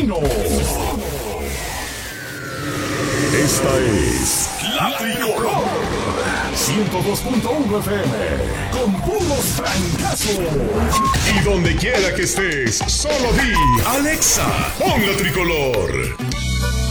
Vecino. Esta es La Tricolor 102.1 FM con puros trancazos. Y donde quiera que estés, solo di Alexa, pon La Tricolor.